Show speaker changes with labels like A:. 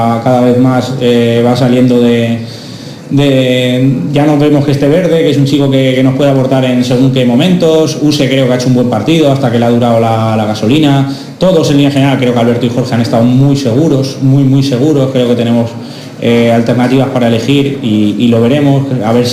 A: Cada vez más va saliendo ya nos vemos que esté Verde, que es un chico que nos puede aportar en según qué momentos. Use creo que ha hecho un buen partido hasta que le ha durado la gasolina. Todos en línea general, creo que Alberto y Jorge han estado muy seguros, muy seguros. Creo que tenemos alternativas para elegir y lo veremos, a ver